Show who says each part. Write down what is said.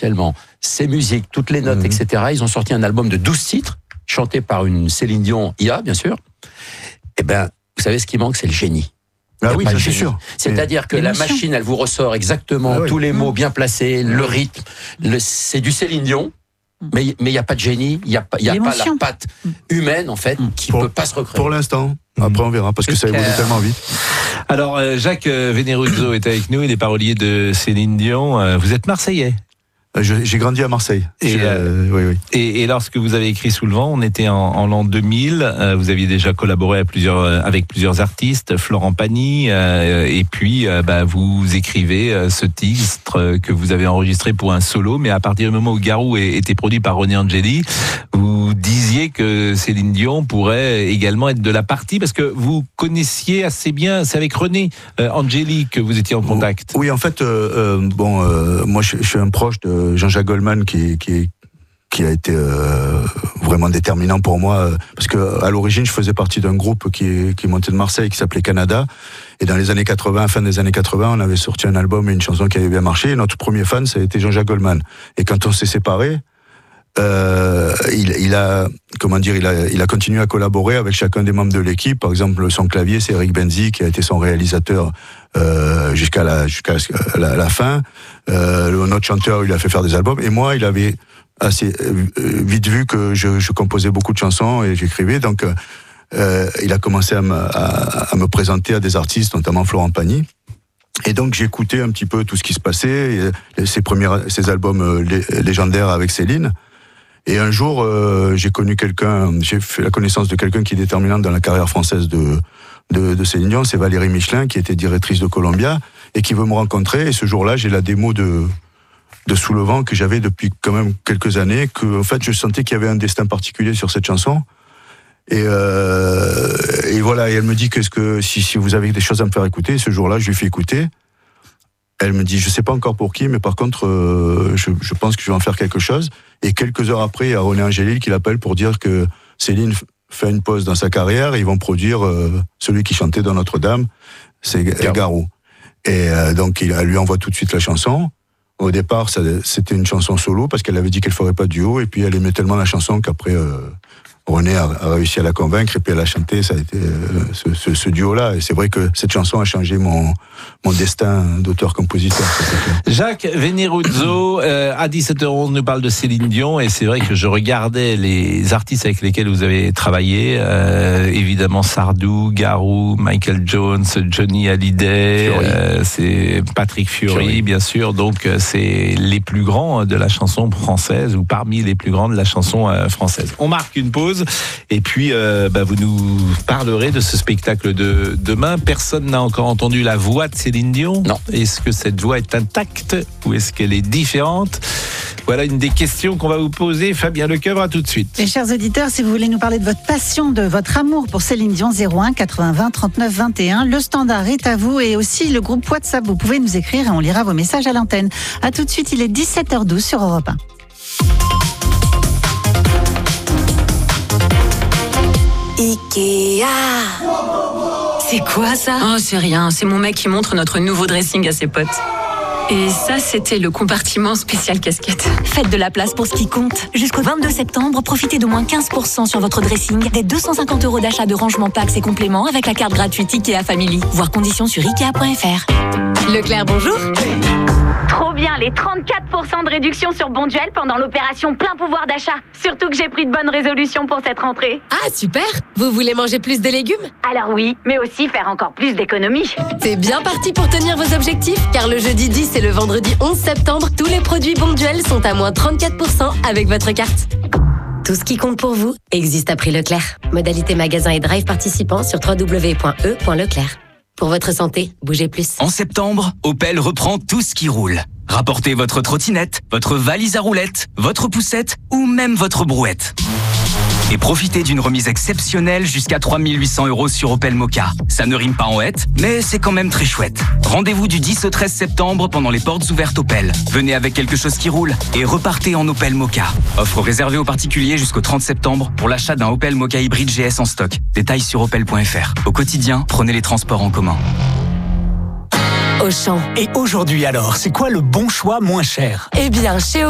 Speaker 1: essentiellement ses musiques, toutes les notes, etc. Ils ont sorti un album de 12 titres, chanté par une Céline Dion IA, bien sûr. Eh ben, vous savez, ce qui manque, c'est le génie.
Speaker 2: Ah oui, ça c'est sûr.
Speaker 1: C'est-à-dire que la machine, elle vous ressort exactement tous les mots bien placés, le rythme. C'est du Céline Dion, mais il n'y a pas de génie, il n'y a pas la patte humaine, en fait, qui ne peut pas se recréer.
Speaker 2: Pour l'instant. Après, on verra, parce que ça évolue tellement vite.
Speaker 3: Alors, Jacques Veneruzzo est avec nous, il est parolier de Céline Dion. Vous êtes Marseillais?
Speaker 2: J'ai grandi à Marseille. Oui.
Speaker 3: Et lorsque vous avez écrit Sous le vent, on était en l'an 2000. Vous aviez déjà collaboré avec plusieurs artistes, Florent Pagny, et puis vous écrivez ce titre que vous avez enregistré pour un solo. Mais à partir du moment où Garou était produit par René Angeli, vous disiez que Céline Dion pourrait également être de la partie, parce que vous connaissiez assez bien, c'est avec René Angeli que vous étiez en contact.
Speaker 2: Oui, en fait, moi je suis un proche de Jean-Jacques Goldman qui a été vraiment déterminant pour moi, parce que à l'origine je faisais partie d'un groupe qui montait de Marseille qui s'appelait Canada, et dans les années 80, fin des années 80, on avait sorti un album et une chanson qui avait bien marché, et notre premier fan ça a été Jean-Jacques Goldman, et quand on s'est séparés, il a continué à collaborer avec chacun des membres de l'équipe. Par exemple, son clavier, c'est Eric Benzi qui a été son réalisateur jusqu'à la fin. Notre chanteur, il a fait faire des albums. Et moi, il avait assez vite vu que je composais beaucoup de chansons et j'écrivais. Donc, il a commencé à me présenter à des artistes, notamment Florent Pagny. Et donc j'écoutais un petit peu tout ce qui se passait, ses albums légendaires avec Céline. Et un jour, j'ai fait la connaissance de quelqu'un qui est déterminant dans la carrière française de Céline Dion, c'est Valérie Michelin, qui était directrice de Columbia, et qui veut me rencontrer. Et ce jour-là, j'ai la démo de Sous le vent que j'avais depuis quand même quelques années, que en fait, je sentais qu'il y avait un destin particulier sur cette chanson. Et voilà, et elle me dit que si vous avez des choses à me faire écouter, ce jour-là, je lui fais écouter. Elle me dit, je sais pas encore pour qui, mais par contre, je pense que je vais en faire quelque chose. Et quelques heures après, il y a René Angeli qui l'appelle pour dire que Céline fait une pause dans sa carrière, et ils vont produire celui qui chantait dans Notre-Dame, c'est Garou. Et donc, elle lui envoie tout de suite la chanson. Au départ, c'était une chanson solo, parce qu'elle avait dit qu'elle ferait pas de duo, et puis elle aimait tellement la chanson qu'après, René a réussi à la convaincre, et puis elle a chanté, ça a été ce duo-là. Et c'est vrai que cette chanson a changé mon destin d'auteur-compositeur.
Speaker 3: Jacques Veneruzzo, à 17h11, nous parle de Céline Dion, et c'est vrai que je regardais les artistes avec lesquels vous avez travaillé, évidemment Sardou, Garou, Michael Jones, Johnny Hallyday, c'est Patrick Fiori, bien sûr, donc c'est les plus grands de la chanson française, ou parmi les plus grands de la chanson française. On marque une pause. Et puis, vous nous parlerez de ce spectacle de demain. Personne n'a encore entendu la voix de Céline Dion.
Speaker 1: Non.
Speaker 3: Est-ce que cette voix est intacte ou est-ce qu'elle est différente? Voilà une des questions qu'on va vous poser. Fabien Lecoeuvre, à tout de suite.
Speaker 4: Et chers auditeurs, si vous voulez nous parler de votre passion, de votre amour pour Céline Dion, 01 80 20 39 21. Le standard est à vous, et aussi le groupe WhatsApp. Vous pouvez nous écrire et on lira vos messages à l'antenne. À tout de suite, il est 17h12 sur Europe 1.
Speaker 5: Ikea. C'est quoi ça?
Speaker 6: Oh, c'est rien, c'est mon mec qui montre notre nouveau dressing à ses potes. Et ça, c'était le compartiment spécial casquette.
Speaker 5: Faites de la place pour ce qui compte. Jusqu'au 22 septembre, profitez d'au moins 15% sur votre dressing, des 250 € d'achat de rangement packs et compléments avec la carte gratuite Ikea Family. Voir conditions sur Ikea.fr.
Speaker 6: Leclerc, bonjour.
Speaker 7: Trop bien, les 34% de réduction sur Bonduel pendant l'opération plein pouvoir d'achat. Surtout que j'ai pris de bonnes résolutions pour cette rentrée.
Speaker 6: Ah, super. Vous voulez manger plus de légumes?
Speaker 7: Alors oui, mais aussi faire encore plus d'économies.
Speaker 6: C'est bien parti pour tenir vos objectifs, car le jeudi 10 et le vendredi 11 septembre, tous les produits Bonduel sont à moins 34% avec votre carte.
Speaker 5: Tout ce qui compte pour vous existe à prix Leclerc. Modalité magasin et drive participants sur www.e.leclerc. Pour votre santé, bougez plus.
Speaker 8: En septembre, Opel reprend tout ce qui roule. Rapportez votre trottinette, votre valise à roulettes, votre poussette ou même votre brouette. Et profitez d'une remise exceptionnelle jusqu'à 3 800 € sur Opel Mokka. Ça ne rime pas en hête, mais c'est quand même très chouette. Rendez-vous du 10 au 13 septembre pendant les portes ouvertes Opel. Venez avec quelque chose qui roule et repartez en Opel Mokka. Offre réservée aux particuliers jusqu'au 30 septembre pour l'achat d'un Opel Mokka hybride GS en stock. Détails sur opel.fr. Au quotidien, prenez les transports en commun.
Speaker 5: Auchan.
Speaker 9: Et aujourd'hui alors, c'est quoi le bon choix moins cher?
Speaker 5: Eh bien, chez